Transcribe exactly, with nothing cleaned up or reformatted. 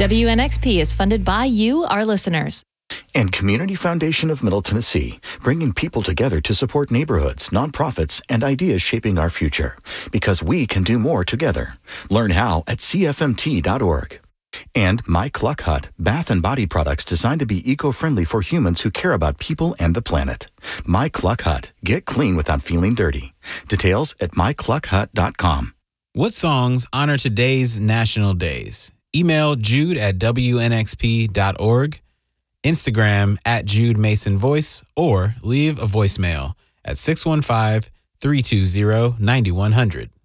W N X P is funded by you, our listeners. And Community Foundation of Middle Tennessee, bringing people together to support neighborhoods, nonprofits, and ideas shaping our future. Because we can do more together. Learn how at C F M T dot org. And My Cluck Hut, bath and body products designed to be eco-friendly for humans who care about people and the planet. My Cluck Hut. Get clean without feeling dirty. Details at my cluck hut dot com. What songs honor today's national days? Email Jude at W N X P dot org, Instagram at Jude Mason Voice, or leave a voicemail at six one five, three two zero, nine one zero zero.